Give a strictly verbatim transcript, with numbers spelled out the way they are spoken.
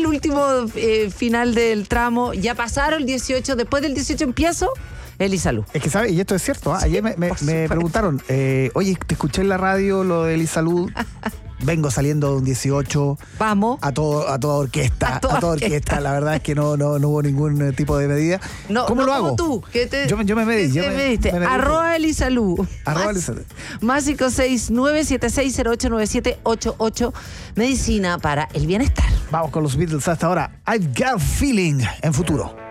el último eh, final del tramo. Ya pasaron el dieciocho. Después del dieciocho empiezo. Elisalud. Es que, ¿sabes? Y esto es cierto. ¿eh? Ayer me, me, me preguntaron, eh, oye, te escuché en la radio lo de Elisalud. Vengo saliendo de un dieciocho. Vamos. A, todo, a toda orquesta. A toda, a toda orquesta. orquesta. La verdad es que no, no, no hubo ningún tipo de medida. No, ¿Cómo no lo como hago? tú. Que te, yo, yo me medí. Yo te me, mediste. me medí. Arroba Elisalud. Arroba Elisalud. Más cinco seis nueve siete seis cero ocho nueve siete ocho ocho. Medicina para el bienestar. Vamos con los Beatles hasta ahora. I've got a feeling en Futuro.